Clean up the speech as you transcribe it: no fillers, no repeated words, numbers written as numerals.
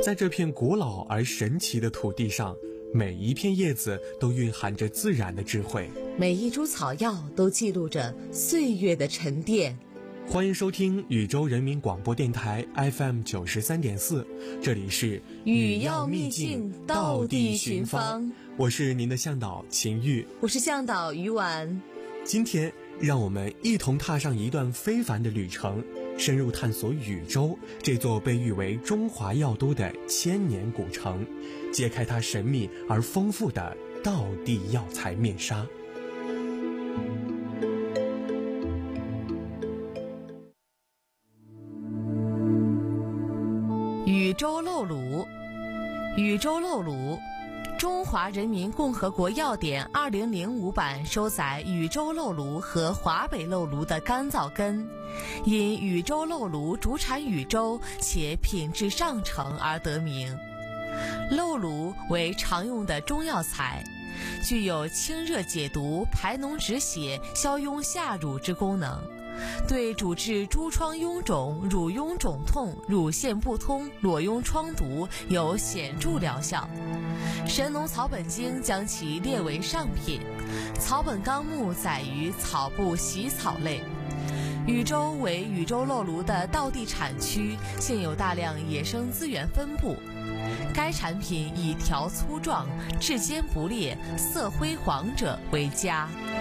在这片古老而神奇的土地上，每一片叶子都蕴含着自然的智慧， 每一株草药都记录着岁月的沉淀。 欢迎收听宇宙人民广播电台 FM 93.4，这里是语要秘境，道地寻芳。 我是您的向导秦玉， 我是向导于婉。 今天让我们一同踏上一段非凡的旅程，深入探索禹州这座被誉为中华药都的千年古城，揭开它神秘而丰富的道地药材面纱。 禹州漏卤。禹州漏卤，中华人民共和国药典2005版收载禹州漏卤和华北漏卤的干燥根，因禹州漏卤主产禹州且品质上乘而得名。漏卤为常用的中药材，具有清热解毒、排脓止血、消痈下乳之功能，对主治诸疮痈肿、乳痈肿痛、乳腺不通、裸痈疮毒有显著疗效。神农草本经将其列为上品，草本纲目载于草部习草类。禹州为禹州漏卤的道地产区，现有大量野生资源分布。该产品以条粗壮、质坚不裂、色灰黄者为佳。